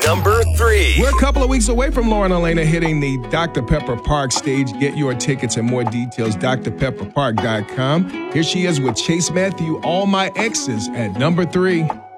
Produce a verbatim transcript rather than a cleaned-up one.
number three. We're a couple of weeks away from Lauren Elena hitting the Doctor Pepper Park stage. Get your tickets and more details, D R pepper park dot com. Here she is with Chase Matthew, All My Exes, at number three.